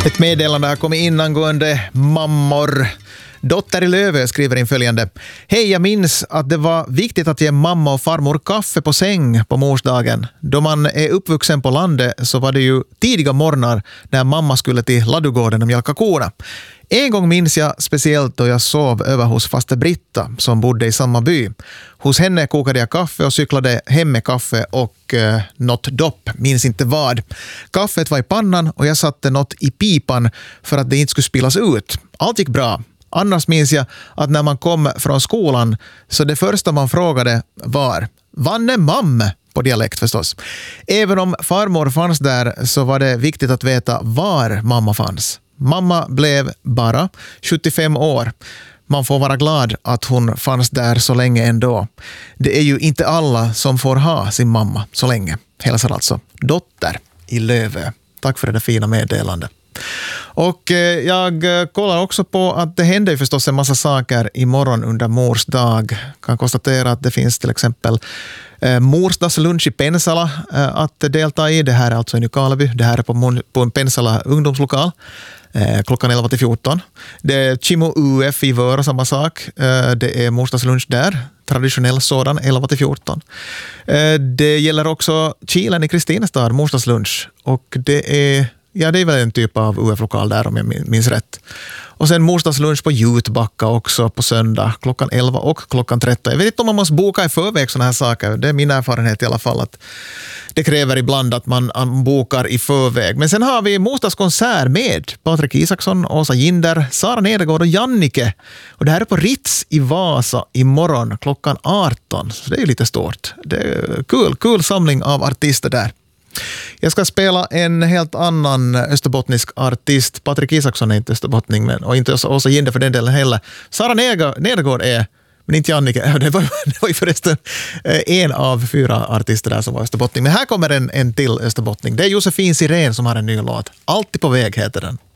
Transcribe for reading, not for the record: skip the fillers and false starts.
Ett meddelande har kommit in angående mammor. Dotter i Lövö skriver in följande. Hej, jag minns att det var viktigt att ge mamma och farmor kaffe på säng på morsdagen. Då man är uppvuxen på landet så var det ju tidiga morgnar när mamma skulle till ladugården och mjölka korna. En gång minns jag speciellt då jag sov över hos faste Britta som bodde i samma by. Hos henne kokade jag kaffe och cyklade hem med kaffe och något dopp, minns inte vad. Kaffet var i pannan och jag satte något i pipan för att det inte skulle spillas ut. Allt gick bra. Annars minns jag att när man kom från skolan så det första man frågade var "Vann är mam?" på dialekt förstås. Även om farmor fanns där så var det viktigt att veta var mamma fanns. Mamma blev bara 75 år. Man får vara glad att hon fanns där så länge ändå. Det är ju inte alla som får ha sin mamma så länge. Hälsar alltså Dotter i Lövö. Tack för det fina meddelandet. Och jag kollar också på att det händer ju förstås en massa saker imorgon under mors dag. Kan konstatera att det finns till exempel morsdagslunch i Pensala att delta i. Det här är alltså i Nykarleby. Det här är på en Pensala ungdomslokal klockan 11-14. Det är Chimo UF i Vöra, samma sak. Det är morsdagslunch där. Traditionell sådan, 11-14. Det gäller också Kilen i Kristinestad, morsdagslunch. Och det är väl en typ av UF-lokal där om jag minns rätt. Och sen morsdagslunch på Jutbacka också på söndag klockan 11 och klockan 13. Jag vet inte om man måste boka i förväg såna här saker. Det är min erfarenhet i alla fall att det kräver ibland att man bokar i förväg. Men sen har vi morsdagskonsert med Patrik Isaksson, Åsa Ginder, Sara Nedergård och Jannike. Och det här är på Ritz i Vasa imorgon klockan 18. Så det är lite stort. Det är kul samling av artister där. Jag ska spela en helt annan österbottnisk artist. Patrik Isaksson är inte österbottning och inte Åsa Ginder för den delen heller. Sara Nedergård är, men inte Jannike. Det var ju förresten en av 4 artister där som var österbottning. Men här kommer en till österbottning. Det är Josefin Sirén som har en ny låt. Alltid på väg heter den.